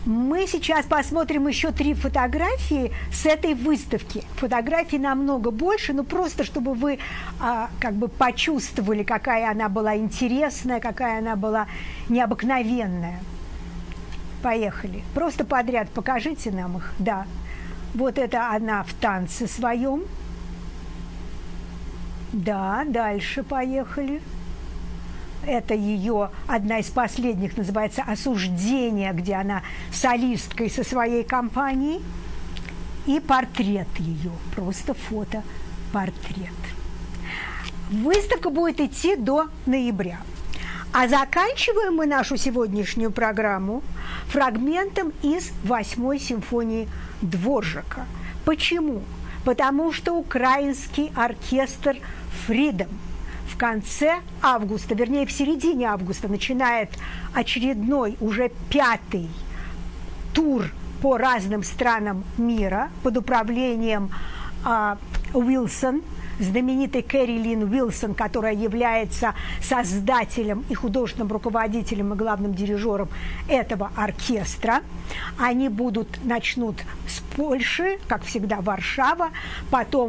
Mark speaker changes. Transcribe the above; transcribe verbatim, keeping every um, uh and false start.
Speaker 1: Мы сейчас посмотрим еще три фотографии с этой выставки. Фотографий намного больше, но просто чтобы вы а, как бы почувствовали, какая она была интересная, какая она была необыкновенная. Поехали. Просто подряд покажите нам их. Да. Вот это она в танце своем. Да, дальше поехали. Это ее одна из последних, называется «Осуждение», где она солисткой со своей компанией. И портрет ее, просто фото-портрет. Выставка будет идти до ноября. А заканчиваем мы нашу сегодняшнюю программу фрагментом из восьмой симфонии Дворжака. Почему? Потому что украинский оркестр «Фридом» в конце августа, вернее, в середине августа начинает очередной, уже пятый тур по разным странам мира под управлением а, Уилсон, знаменитой Кэрри Лин Уилсон, которая является создателем и художественным руководителем и главным дирижером этого оркестра. Они будут, начнут с Польши, как всегда, Варшава, потом